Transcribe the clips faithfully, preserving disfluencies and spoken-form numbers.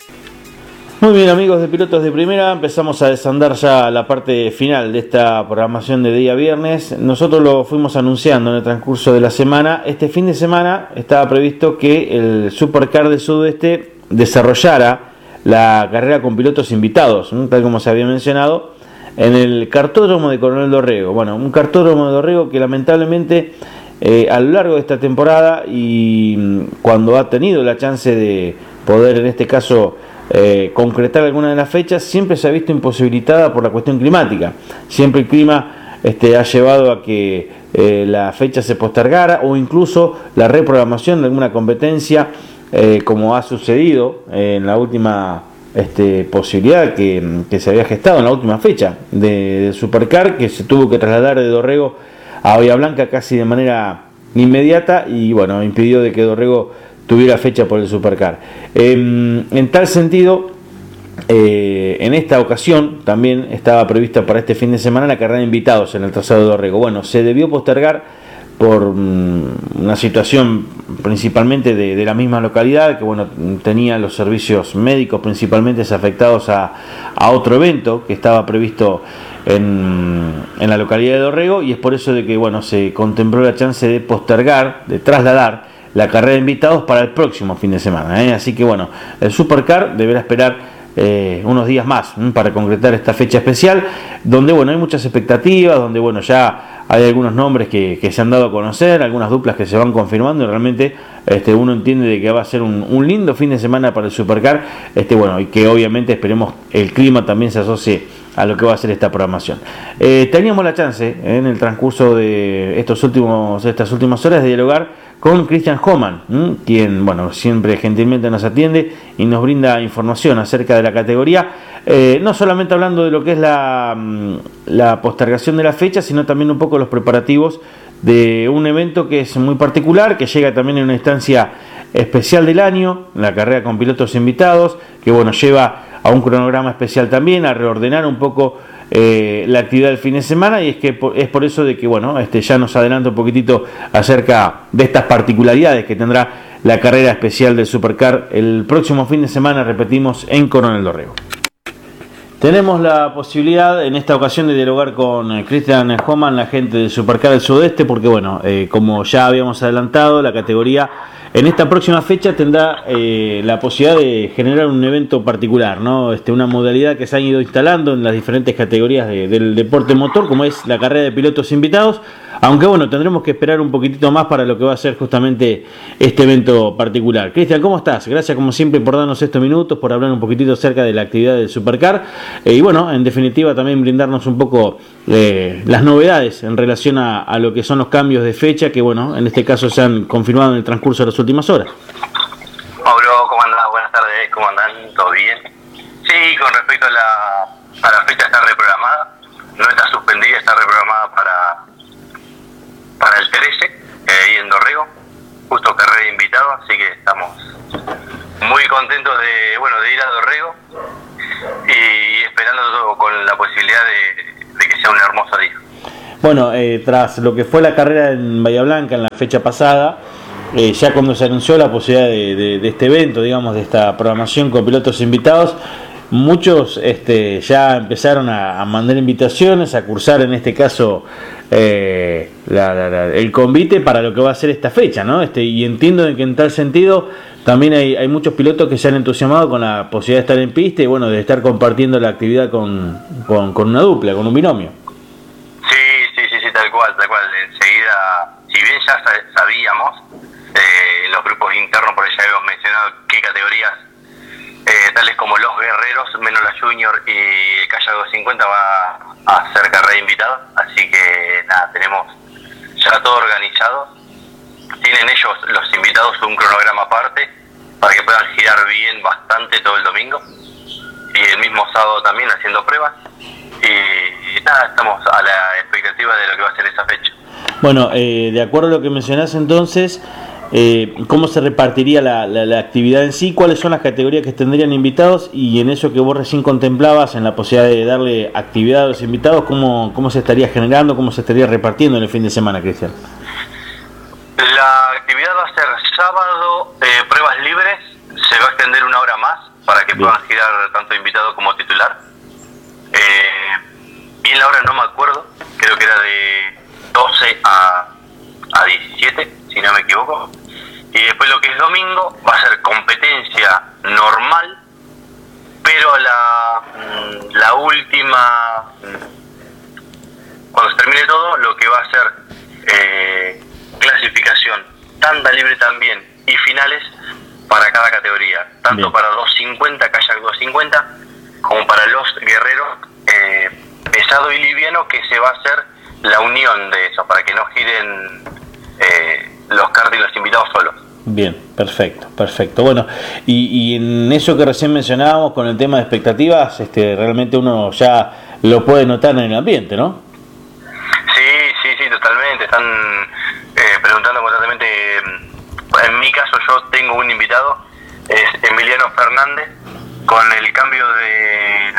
Muy bien, amigos de Pilotos de Primera, empezamos a desandar ya la parte final de esta programación de día viernes. Nosotros lo fuimos anunciando en el transcurso de la semana. Este fin de semana estaba previsto que el Supercar del Sudeste desarrollara la carrera con pilotos invitados, ¿no? Tal como se había mencionado, en el cartódromo de Coronel Dorrego. Bueno, un cartódromo de Dorrego que lamentablemente eh, a lo largo de esta temporada y cuando ha tenido la chance de poder en este caso Eh, concretar alguna de las fechas, siempre se ha visto imposibilitada por la cuestión climática. Siempre el clima este, ha llevado a que eh, la fecha se postergara o incluso la reprogramación de alguna competencia, eh, como ha sucedido en la última este, posibilidad que, que se había gestado en la última fecha de, de Supercar, que se tuvo que trasladar de Dorrego a Bahía Blanca casi de manera inmediata y bueno, impidió de que Dorrego tuviera fecha por el Supercar. Eh, en tal sentido, eh, en esta ocasión también estaba prevista para este fin de semana la carrera de invitados en el trazado de Dorrego. Bueno, se debió postergar por um, una situación principalmente de, de la misma localidad, que bueno, tenía los servicios médicos principalmente afectados a, a otro evento que estaba previsto en, en la localidad de Dorrego, y es por eso de que bueno, se contempló la chance de postergar, de trasladar la carrera de invitados para el próximo fin de semana, ¿eh? Así que bueno, el Supercar deberá esperar eh, unos días más ¿eh? para concretar esta fecha especial, donde bueno, hay muchas expectativas, donde bueno, ya hay algunos nombres que, que se han dado a conocer, algunas duplas que se van confirmando, y realmente este, uno entiende de que va a ser un, un lindo fin de semana para el Supercar, este, bueno, y que obviamente esperemos el clima también se asocie a lo que va a ser esta programación. Eh, teníamos la chance ¿eh? en el transcurso de estos últimos, estas últimas horas de dialogar con Christian Homan, ¿m? quien bueno, siempre gentilmente nos atiende y nos brinda información acerca de la categoría, eh, no solamente hablando de lo que es la, la postergación de la fecha, sino también un poco los preparativos de un evento que es muy particular, que llega también en una instancia especial del año, la carrera con pilotos invitados, que bueno, lleva a un cronograma especial también, a reordenar un poco eh, la actividad del fin de semana, y es que es por eso de que bueno, este ya nos adelanta un poquitito acerca de estas particularidades que tendrá la carrera especial del Supercar el próximo fin de semana, repetimos, en Coronel Dorrego. Tenemos la posibilidad en esta ocasión de dialogar con Christian Homan, la gente del Supercar del Sudeste, porque bueno, eh, como ya habíamos adelantado, la categoría en esta próxima fecha tendrá eh, la posibilidad de generar un evento particular, ¿no? Este, una modalidad que se han ido instalando en las diferentes categorías de, del deporte motor, como es la carrera de pilotos invitados, aunque bueno, tendremos que esperar un poquitito más para lo que va a ser justamente este evento particular. Cristian, ¿cómo estás? Gracias como siempre por darnos estos minutos, por hablar un poquitito acerca de la actividad del Supercar, eh, y bueno, en definitiva también brindarnos un poco eh, las novedades en relación a, a lo que son los cambios de fecha, que bueno, en este caso se han confirmado en el transcurso de las últimas horas. Mauro, ¿cómo andás? Buenas tardes, ¿cómo andan? ¿Todo bien? Sí, con respecto a la, a la fecha está reprogramada, no está suspendida, está reprogramada para, para el trece, eh, ahí en Dorrego, justo carrera de invitado, así que estamos muy contentos de, bueno, de ir a Dorrego y esperando todo con la posibilidad de, de que sea un hermoso día. Bueno, eh, tras lo que fue la carrera en Bahía Blanca en la fecha pasada, Eh, ya cuando se anunció la posibilidad de, de, de este evento, digamos, de esta programación con pilotos invitados, muchos este, ya empezaron a, a mandar invitaciones, a cursar en este caso eh, la, la, la, el convite para lo que va a ser esta fecha, ¿no? Este, y entiendo que en tal sentido también hay, hay muchos pilotos que se han entusiasmado con la posibilidad de estar en pista y bueno, de estar compartiendo la actividad con, con, con una dupla, con un binomio. Sí, sí, sí, sí, tal cual, tal cual. Enseguida, si bien ya sabíamos, Eh, en los grupos internos por allá habíamos mencionado qué categorías eh, tales como los guerreros menos la junior y el Kayak doscientos cincuenta va a ser carrera de invitados, así que nada, tenemos ya todo organizado. Tienen ellos, los invitados, un cronograma aparte para que puedan girar bien bastante todo el domingo y el mismo sábado también haciendo pruebas, y, y nada, estamos a la expectativa de lo que va a ser esa fecha. Bueno, eh, de acuerdo a lo que mencionás entonces, Eh, ¿cómo se repartiría la, la, la actividad en sí? ¿Cuáles son las categorías que tendrían invitados? Y en eso que vos recién contemplabas, en la posibilidad de darle actividad a los invitados, ¿cómo, cómo se estaría generando, cómo se estaría repartiendo en el fin de semana, Cristian? La actividad va a ser sábado, eh, pruebas libres, se va a extender una hora más para que que Bien. puedan girar tanto invitado como titular. Eh, bien la hora no me acuerdo, creo que era de doce a, a diecisiete, si no me equivoco. Y después lo que es domingo va a ser competencia normal, pero la, la última, cuando se termine todo, lo que va a ser eh, clasificación, tanda libre también y finales para cada categoría, tanto Bien. para doscientos cincuenta, kayak doscientos cincuenta, como para los guerreros eh, pesado y liviano, que se va a hacer la unión de eso, para que no giren eh, los karting y los invitados solos. Bien, perfecto, perfecto. Bueno, y, y en eso que recién mencionábamos con el tema de expectativas, este, realmente uno ya lo puede notar en el ambiente, ¿no? Sí, sí, sí, totalmente. Están eh, preguntando constantemente. En mi caso, yo tengo un invitado, es Emiliano Fernández. Con el cambio de,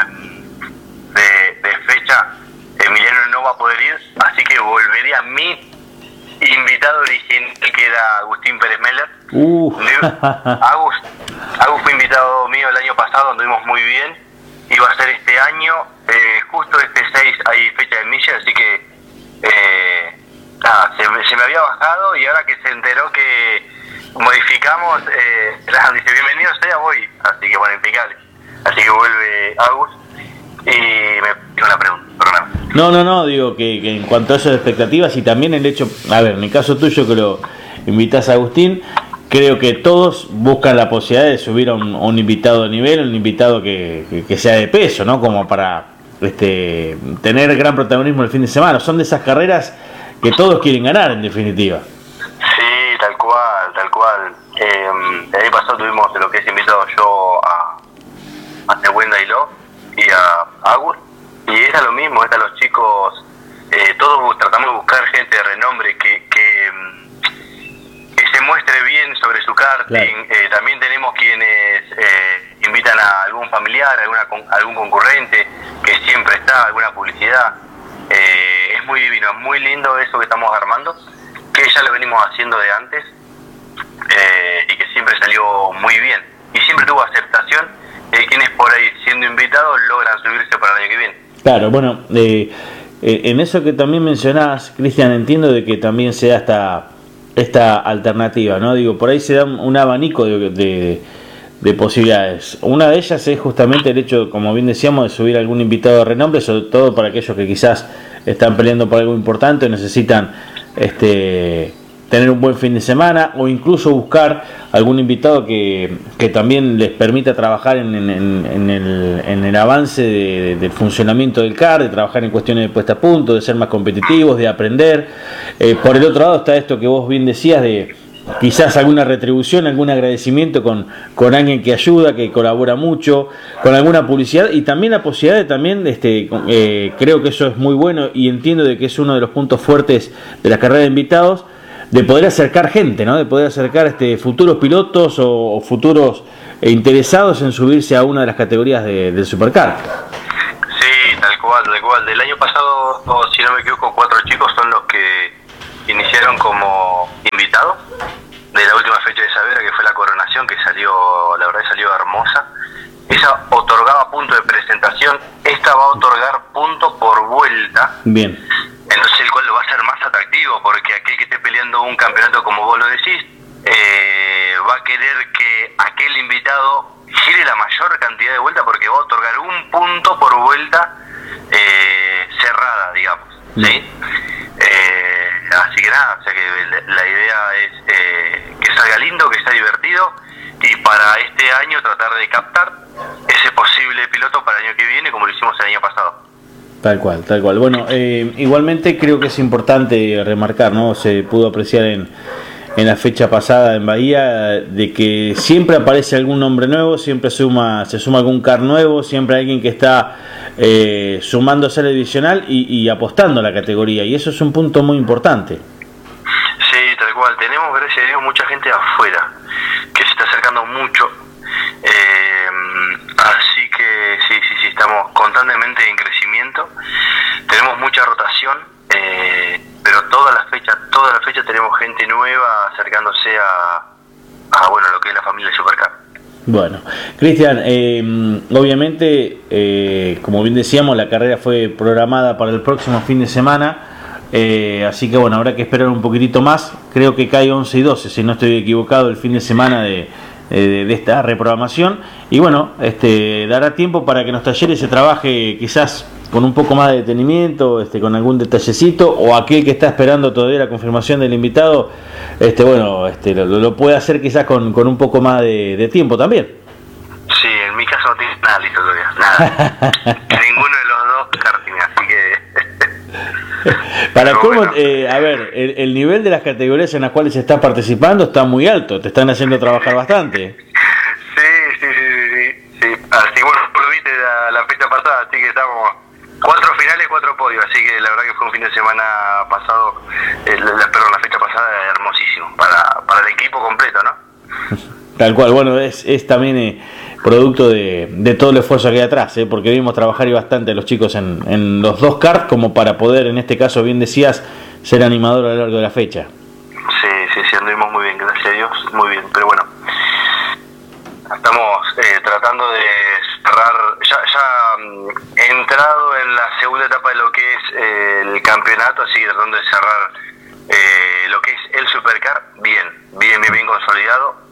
de, de fecha, Emiliano no va a poder ir, así que volvería a mi invitado original, que era Agustín Pérez Meller. Uh. Agus, Agus fue invitado mío el año pasado, anduvimos muy bien. Iba a ser este año, eh, justo este seis hay fecha de milla, así que eh, nada, se, me- se me había bajado, y ahora que se enteró que modificamos, eh, dice bienvenido sea, voy. Así que bueno, impecable. Así que vuelve Agus y me pidió una pregunta, perdóname. No, no, no, digo que, que en cuanto a esas expectativas y también el hecho, a ver, en el caso tuyo que lo invitas a Agustín, creo que todos buscan la posibilidad de subir a un, a un invitado de nivel, un invitado que, que, que sea de peso, ¿no? Como para este, tener gran protagonismo el fin de semana. Son de esas carreras que todos quieren ganar, en definitiva. Sí, tal cual, tal cual. Eh, el año pasado tuvimos de lo que es invitado yo a, a Nehuen Dailó y a Agus, y era lo mismo, era los chicos, eh, todos bu- tratamos de buscar gente de renombre que, que, mm, que se muestre bien sobre su karting. Claro. Eh, también tenemos quienes eh, invitan a algún familiar, alguna con- algún concurrente que siempre está, alguna publicidad. Eh, es muy divino, es muy lindo eso que estamos armando, que ya lo venimos haciendo de antes, eh, y que siempre salió muy bien y siempre tuvo aceptación de quienes por ahí, siendo invitados, logran subirse para el año que viene. Claro, bueno, eh, eh, en eso que también mencionás, Cristian, entiendo de que también se da esta, esta alternativa, ¿no? Digo, por ahí se da un, un abanico de, de, de posibilidades. Una de ellas es justamente el hecho, como bien decíamos, de subir algún invitado de renombre, sobre todo para aquellos que quizás están peleando por algo importante, necesitan este tener un buen fin de semana, o incluso buscar algún invitado que, que también les permita trabajar en, en, en, el, en el avance de, de, del funcionamiento del kart, de trabajar en cuestiones de puesta a punto, de ser más competitivos, de aprender. Eh, por el otro lado está esto que vos bien decías, de quizás alguna retribución, algún agradecimiento con, con alguien que ayuda, que colabora mucho, con alguna publicidad, y también la posibilidad de también, este, eh, creo que eso es muy bueno, y entiendo de que es uno de los puntos fuertes de la carrera de invitados, de poder acercar gente, ¿no? De poder acercar este, futuros pilotos o, o futuros eh, interesados en subirse a una de las categorías de, del Supercar. Sí, tal cual, tal cual. Del año pasado, o si no me equivoco, cuatro chicos son los que iniciaron como invitados de la última fecha de Savera, que fue la coronación, que salió, la verdad salió hermosa. Esa otorgaba punto de presentación, esta va a otorgar punto por vuelta. Bien. Entonces el cual lo va a hacer más atractivo, porque aquel que esté peleando un campeonato, como vos lo decís, eh, va a querer que aquel invitado gire la mayor cantidad de vueltas, porque va a otorgar un punto por vuelta eh, cerrada, digamos, ¿sí? Eh, así que nada, o sea que la, la idea es eh, que salga lindo, que sea divertido, y para este año tratar de captar ese posible piloto para el año que viene, como lo hicimos el año pasado. Tal cual, tal cual. Bueno, eh, igualmente creo que es importante remarcar, ¿no? Se pudo apreciar en, en la fecha pasada en Bahía, de que siempre aparece algún nombre nuevo, siempre suma, se suma algún car nuevo, siempre alguien que está eh, sumándose al divisional y, y apostando a la categoría, y eso es un punto muy importante. Sí, tal cual. Tenemos, gracias a Dios, mucha gente afuera que se está acercando mucho. Eh, así que sí, sí, sí, estamos constantemente en crecimiento. Tenemos mucha rotación, eh, pero todas las fechas, todas las fechas tenemos gente nueva acercándose a, a bueno, lo que es la familia Supercar. Bueno, Cristian, eh, obviamente, eh, como bien decíamos, la carrera fue programada para el próximo fin de semana. Eh, así que bueno, habrá que esperar un poquitito más. Creo que cae once y doce, si no estoy equivocado, el fin de semana de, de, de esta reprogramación. Y bueno, este dará tiempo para que en los talleres se trabaje quizás con un poco más de detenimiento, este, con algún detallecito, o aquel que está esperando todavía la confirmación del invitado, este, bueno, este, lo, lo puede hacer quizás con, con un poco más de, de tiempo también. Sí, en mi caso no tiene nada listo todavía, nada. Ninguno de los dos karting, así que... Para cómo, eh, a ver, el, el nivel de las categorías en las cuales se está participando está muy alto, te están haciendo trabajar bastante. Sí, sí, sí, sí, sí. Así bueno, lo viste la, la fecha pasada, así que estamos cuatro finales, cuatro podios, así que la verdad que fue un fin de semana pasado, eh, perdón, la fecha pasada hermosísimo, para, para el equipo completo, ¿no? Tal cual, bueno, es, es también eh, producto de, de todo el esfuerzo que hay atrás, eh, porque vimos trabajar y bastante a los chicos en, en los dos karts como para poder, en este caso, bien decías, ser animador a lo largo de la fecha. Sí, sí, sí, anduvimos muy bien, gracias a Dios, muy bien, pero bueno, estamos eh, tratando de cerrar, ya, ya um, entrado en la segunda etapa de lo que es eh, el campeonato, así que tratando de cerrar eh, lo que es el Supercar, bien, bien, bien, bien consolidado.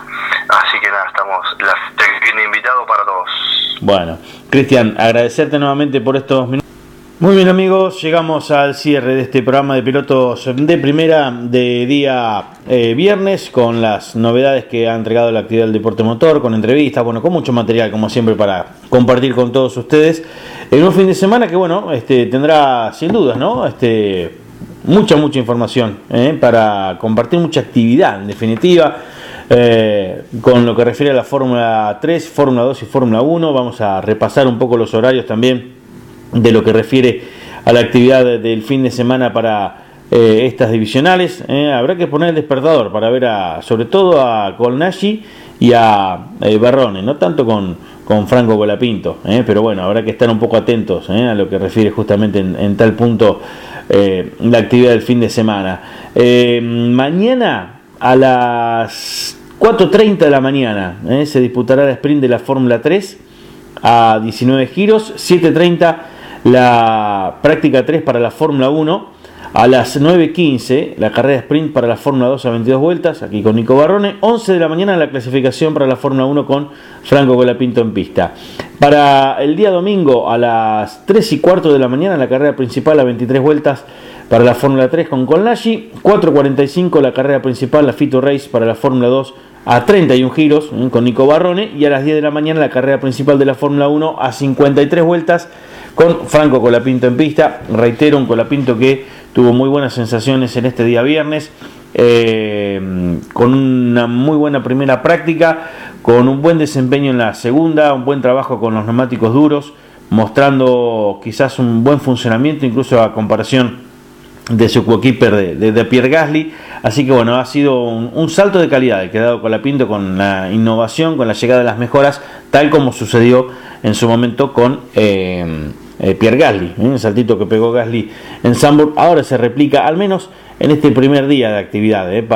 Así que nada, estamos la bien invitado para todos. Bueno, Cristian, agradecerte nuevamente por estos minutos. Muy bien, amigos, llegamos al cierre de este programa de pilotos de primera de día eh, viernes, con las novedades que ha entregado la actividad del deporte motor, con entrevistas, bueno, con mucho material como siempre para compartir con todos ustedes en un fin de semana que bueno, este tendrá sin dudas, ¿no? Este mucha mucha información ¿eh? para compartir, mucha actividad en definitiva. Eh, con lo que refiere a la Fórmula tres, Fórmula dos y Fórmula uno, vamos a repasar un poco los horarios también de lo que refiere a la actividad del fin de semana para eh, estas divisionales. Eh, habrá que poner el despertador para ver a, sobre todo a Colnashi y a eh, Barrone, no tanto con, con Franco Colapinto, eh, pero bueno, habrá que estar un poco atentos eh, a lo que refiere justamente en, en tal punto eh, la actividad del fin de semana. Eh, mañana a las cuatro treinta de la mañana eh, se disputará el sprint de la Fórmula tres a diecinueve giros, siete treinta la práctica tres para la Fórmula uno, a las nueve quince la carrera sprint para la Fórmula dos a veintidós vueltas, aquí con Nico Barrone, once de la mañana la clasificación para la Fórmula uno con Franco Colapinto en pista. Para el día domingo a las tres y cuarto de la mañana la carrera principal a veintitrés vueltas para la Fórmula tres con Colnashi, cuatro cuarenta y cinco la carrera principal, la Fito Race para la Fórmula dos a treinta y uno giros eh, con Nico Barrone, y a las diez de la mañana la carrera principal de la Fórmula uno a cincuenta y tres vueltas con Franco Colapinto en pista. Reitero, un Colapinto que tuvo muy buenas sensaciones en este día viernes, eh, con una muy buena primera práctica, con un buen desempeño en la segunda, un buen trabajo con los neumáticos duros, mostrando quizás un buen funcionamiento, incluso a comparación de su coequiper de, de, de Pierre Gasly. Así que bueno, ha sido un, un salto de calidad el que ha dado Colapinto con la innovación, con la llegada de las mejoras, tal como sucedió en su momento con eh, eh, Pierre Gasly, ¿eh? El saltito que pegó Gasly en Zandvoort ahora se replica al menos en este primer día de actividad, ¿eh?